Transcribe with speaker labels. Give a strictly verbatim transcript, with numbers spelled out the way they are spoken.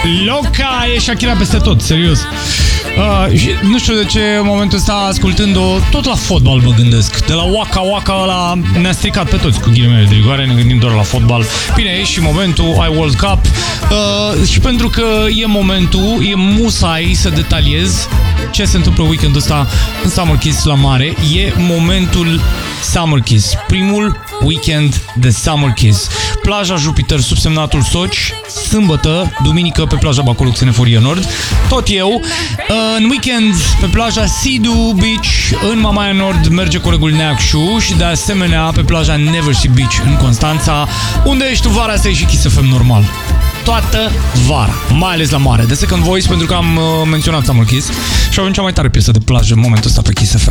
Speaker 1: Loca e Shakira peste tot, serios. Uh, și nu știu de ce în momentul ăsta, ascultând-o, tot la fotbal mă gândesc. De la Waka Waka ăla ne-a stricat pe toți cu ghilimele de rigoare, ne gândim doar la fotbal. Bine, e și momentul, ai World Cup. Uh, și pentru că e momentul, e musai să detaliez ce se întâmplă weekendul ăsta în Summer Kiss la mare. E momentul Summer Kiss, primul weekend de Summer Kiss. Plaja Jupiter, subsemnatul Soci, sâmbătă, duminică pe plaja Bacolux în Eforie Nord, tot eu. În weekend pe plaja Sidu Beach în Mamaia Nord merge colegul Neacșu și de asemenea pe plaja Neversea Beach în Constanța, unde ești tu vara să ieși și Kiss F M normal. Toată vara, mai ales la mare. The Second Voice, pentru că am uh, menționat Summer Kiss și avem cea mai tare piesă de plajă în momentul ăsta pe Kiss F M.